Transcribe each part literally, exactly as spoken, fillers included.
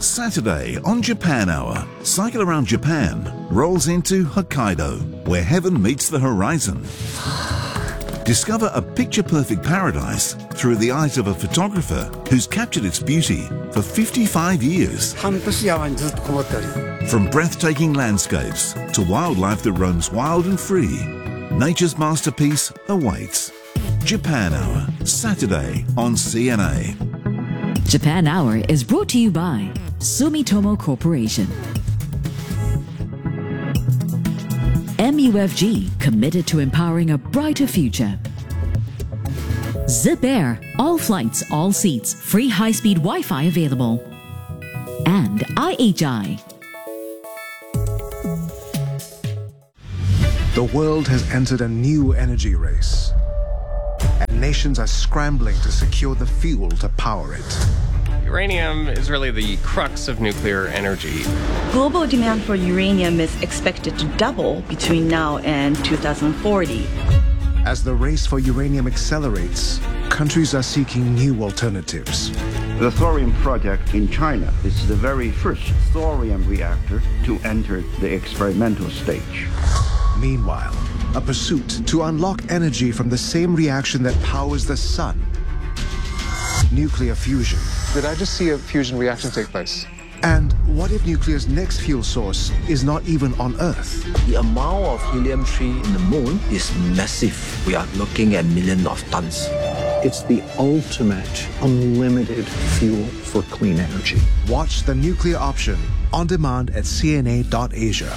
Saturday on Japan Hour, Cycle Around Japan rolls into Hokkaido, where heaven meets the horizon. Discover a picture-perfect paradise through the eyes of a photographer who's captured its beauty for fifty-five years. From breathtaking landscapes to wildlife that roams wild and free, nature's masterpiece awaits. Japan Hour, Saturday on C N A. Japan Hour is brought to you by Sumitomo Corporation. M U F G, committed to empowering a brighter future. Zip Air, all flights, all seats, free high-speed Wi-Fi available. And I H I. The world has entered a new energy race, and nations are scrambling to secure the fuel to power it. Uranium is really the crux of nuclear energy. Global demand for uranium is expected to double between now and two thousand forty. As the race for uranium accelerates, countries are seeking new alternatives. The thorium project in China is the very first thorium reactor to enter the experimental stage. Meanwhile, a pursuit to unlock energy from the same reaction that powers the sun. Nuclear fusion. Did I just see a fusion reaction take place? And what if nuclear's next fuel source is not even on Earth? The amount of helium three in the moon is massive. We are looking at millions of tons. It's the ultimate unlimited fuel for clean energy. Watch The Nuclear Option on demand at C N A dot Asia.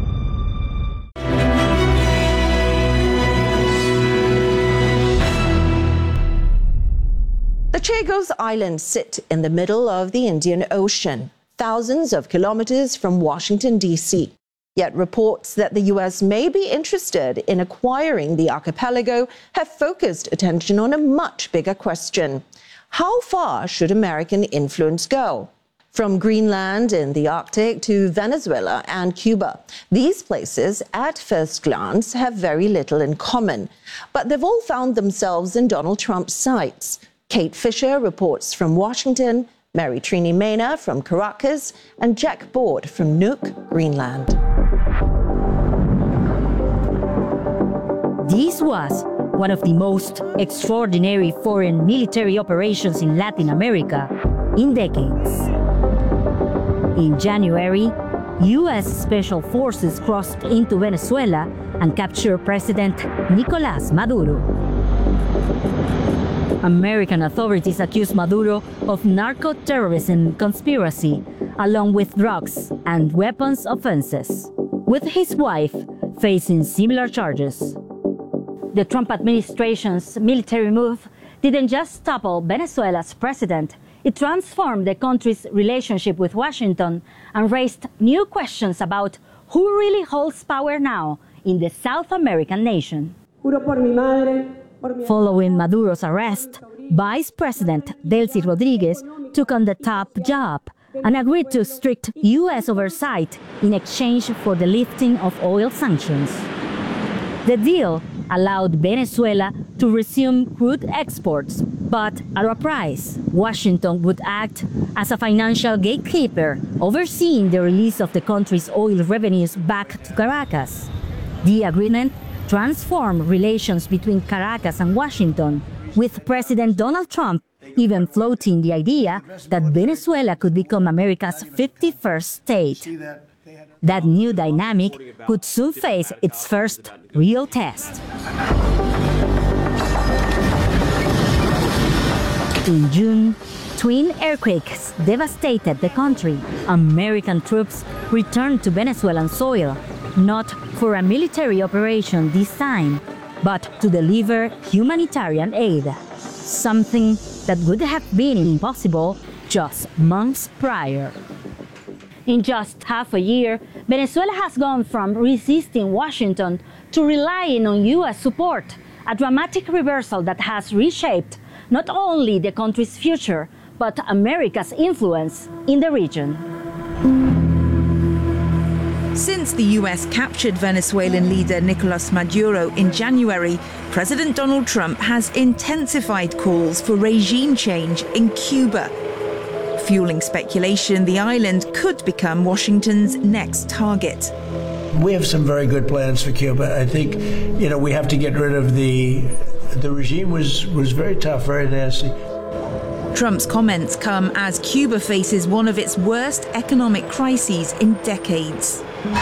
The Chagos Islands sit in the middle of the Indian Ocean, thousands of kilometers from Washington, D C. Yet reports that the U S may be interested in acquiring the archipelago have focused attention on a much bigger question. How far should American influence go? From Greenland in the Arctic to Venezuela and Cuba, these places, at first glance, have very little in common. But they've all found themselves in Donald Trump's sights. Kate Fisher reports from Washington, Mary Trini Mena from Caracas, and Jack Board from Nuuk, Greenland. This was one of the most extraordinary foreign military operations in Latin America in decades. In January, U S Special Forces crossed into Venezuela and captured President Nicolás Maduro. American authorities accuse Maduro of narco-terrorism conspiracy, along with drugs and weapons offenses, with his wife facing similar charges. The Trump administration's military move didn't just topple Venezuela's president, it transformed the country's relationship with Washington and raised new questions about who really holds power now in the South American nation. Following Maduro's arrest, Vice President Delcy Rodriguez took on the top job and agreed to strict U S oversight in exchange for the lifting of oil sanctions. The deal allowed Venezuela to resume crude exports, but at a price. Washington would act as a financial gatekeeper, overseeing the release of the country's oil revenues back to Caracas. The agreement transformed relations between Caracas and Washington, with President Donald Trump even floating the idea that Venezuela could become America's fifty-first state. That new dynamic could soon face its first real test. In June, twin earthquakes devastated the country. American troops returned to Venezuelan soil, not for a military operation this time, but to deliver humanitarian aid, something that would have been impossible just months prior. In just half a year, Venezuela has gone from resisting Washington to relying on U S support, a dramatic reversal that has reshaped not only the country's future, but America's influence in the region. Since the U S captured Venezuelan leader Nicolás Maduro in January, President Donald Trump has intensified calls for regime change in Cuba. fueling speculation the island could become Washington's next target. We have some very good plans for Cuba. I think, you know, we have to get rid of the the regime was was very tough, very nasty. Trump's comments come as Cuba faces one of its worst economic crises in decades.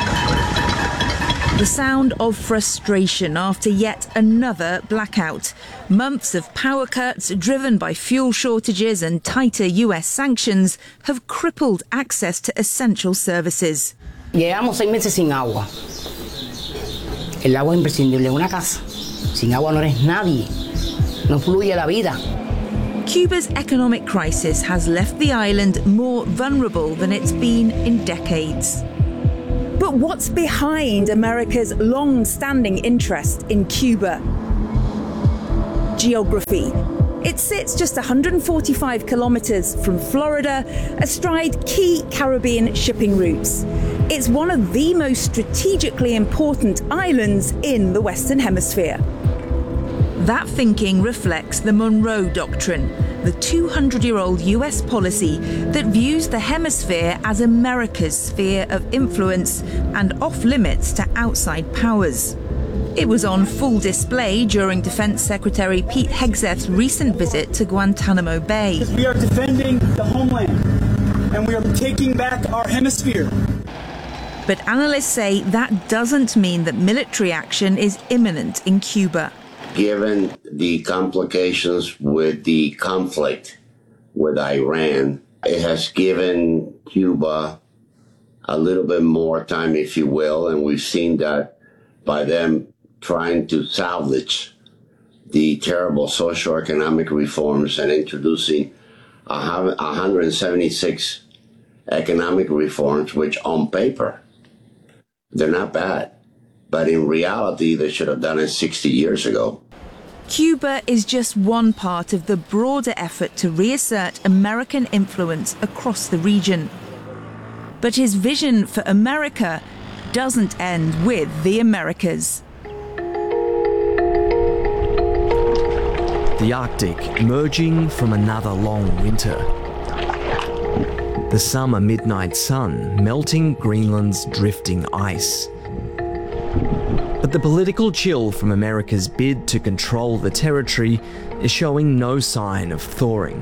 The sound of frustration after yet another blackout. Months of power cuts driven by fuel shortages and tighter U S sanctions have crippled access to essential services. Llevamos seis meses sin agua. El agua es imprescindible en una casa. Sin agua no eres nadie. No fluye la vida. Cuba's economic crisis has left the island more vulnerable than it's been in decades. But what's behind America's long-standing interest in Cuba? Geography. It sits just one hundred forty-five kilometers from Florida, astride key Caribbean shipping routes. It's one of the most strategically important islands in the Western Hemisphere. That thinking reflects the Monroe Doctrine, the two hundred year old U S policy that views the hemisphere as America's sphere of influence and off-limits to outside powers. It was on full display during Defense Secretary Pete Hegseth's recent visit to Guantanamo Bay. We are defending the homeland, and we are taking back our hemisphere. But analysts say that doesn't mean that military action is imminent in Cuba. Given the complications with the conflict with Iran, it has given Cuba a little bit more time, if you will, and we've seen that by them trying to salvage the terrible socioeconomic reforms and introducing one hundred seventy-six economic reforms, which on paper, they're not bad. But in reality, they should have done it sixty years ago. Cuba is just one part of the broader effort to reassert American influence across the region. But his vision for America doesn't end with the Americas. The Arctic emerging from another long winter. The summer midnight sun melting Greenland's drifting ice. But the political chill from America's bid to control the territory is showing no sign of thawing.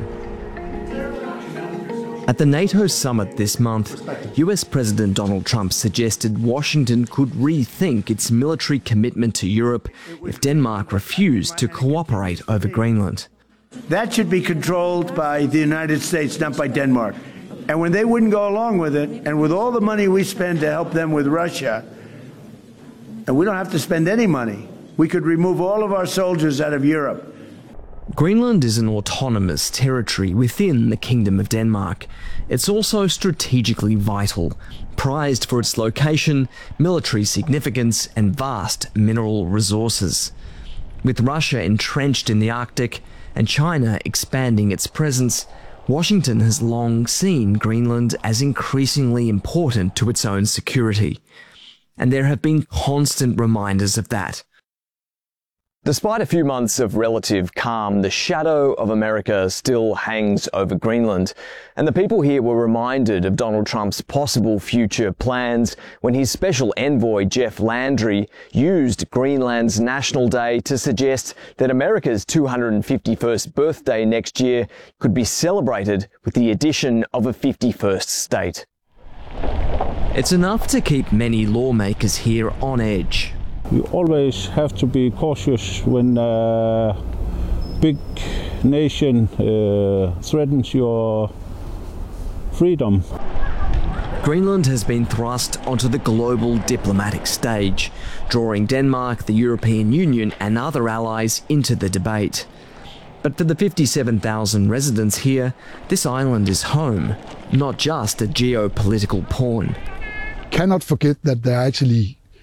At the NATO summit this month, U S President Donald Trump suggested Washington could rethink its military commitment to Europe if Denmark refused to cooperate over Greenland. That should be controlled by the United States, not by Denmark. And when they wouldn't go along with it, and with all the money we spend to help them with Russia, and we don't have to spend any money, we could remove all of our soldiers out of Europe. Greenland is an autonomous territory within the Kingdom of Denmark. It's also strategically vital, prized for its location, military significance, and vast mineral resources. With Russia entrenched in the Arctic and China expanding its presence, Washington has long seen Greenland as increasingly important to its own security. And there have been constant reminders of that. Despite a few months of relative calm, the shadow of America still hangs over Greenland, and the people here were reminded of Donald Trump's possible future plans when his special envoy Jeff Landry used Greenland's National Day to suggest that America's two hundred fifty-first birthday next year could be celebrated with the addition of a fifty-first state. It's enough to keep many lawmakers here on edge. You always have to be cautious when a big nation uh, threatens your freedom. Greenland has been thrust onto the global diplomatic stage, drawing Denmark, the European Union and other allies into the debate. But for the fifty-seven thousand residents here, this island is home, not just a geopolitical pawn. Cannot forget that there are actually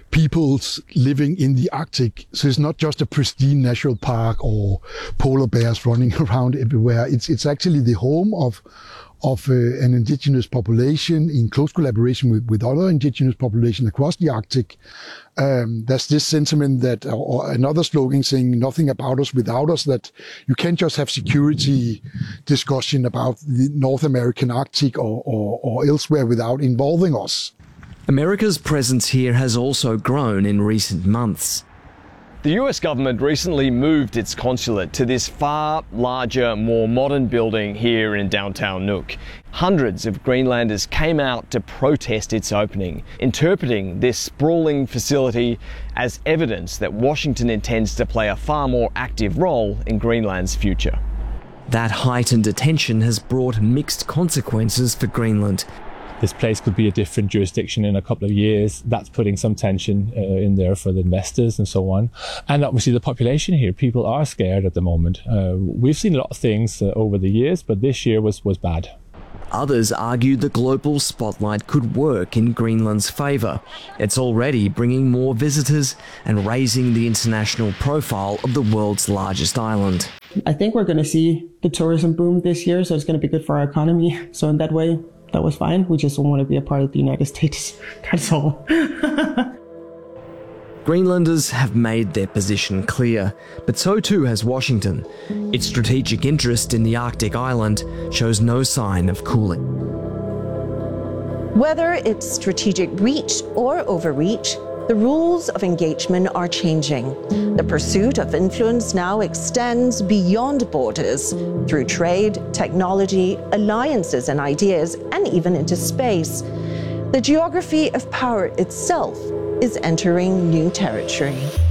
peoples living in the Arctic. So it's not just a pristine national park or polar bears running around everywhere. It's it's actually the home of of uh, an indigenous population in close collaboration with, with other indigenous populations across the Arctic. Um, there's this sentiment that, or, or another slogan saying nothing about us without us, that you can't just have security discussion about the North American Arctic or, or, or elsewhere without involving us. America's presence here has also grown in recent months. The U S government recently moved its consulate to this far larger, more modern building here in downtown Nuuk. Hundreds of Greenlanders came out to protest its opening, interpreting this sprawling facility as evidence that Washington intends to play a far more active role in Greenland's future. That heightened attention has brought mixed consequences for Greenland. This place could be a different jurisdiction in a couple of years. That's putting some tension uh, in there for the investors and so on. And obviously the population here, people are scared at the moment. Uh, we've seen a lot of things uh, over the years, but this year was, was bad. Others argue the global spotlight could work in Greenland's favour. It's already bringing more visitors and raising the international profile of the world's largest island. I think we're going to see the tourism boom this year, so it's going to be good for our economy. So in that way, that was fine. We just don't want to be a part of the United States. That's all. Greenlanders have made their position clear, but so too has Washington. Its strategic interest in the Arctic island shows no sign of cooling. Whether it's strategic reach or overreach, the rules of engagement are changing. The pursuit of influence now extends beyond borders, through trade, technology, alliances and ideas, and even into space. The geography of power itself is entering new territory.